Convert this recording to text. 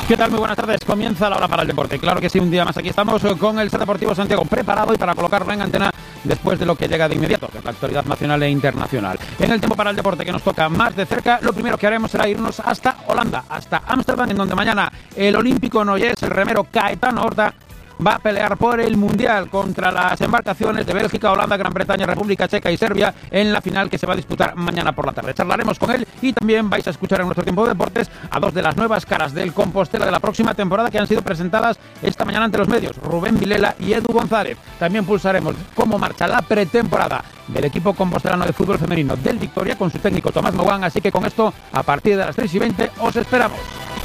¿Qué tal? Muy buenas tardes. Comienza la hora para el deporte. Claro que sí, un día más aquí estamos con el Set Deportivo Santiago preparado y para colocarlo en antena después de lo que llega de inmediato, que es la actualidad nacional e internacional. En el tiempo para el deporte que nos toca más de cerca, lo primero que haremos será irnos hasta Holanda, hasta Ámsterdam, en donde mañana el olímpico noyés, el remero Caetano Horta, va a pelear por el Mundial contra las embarcaciones de Bélgica, Holanda, Gran Bretaña, República Checa y Serbia en la final que se va a disputar mañana por la tarde. Charlaremos con él y también vais a escuchar en nuestro tiempo de deportes a dos de las nuevas caras del Compostela de la próxima temporada que han sido presentadas esta mañana ante los medios, Rubén Vilela y Edu González. También pulsaremos cómo marcha la pretemporada del equipo compostelano de fútbol femenino del Victoria con su técnico Tomás Mogán, así que con esto, a partir de las 3:20, os esperamos.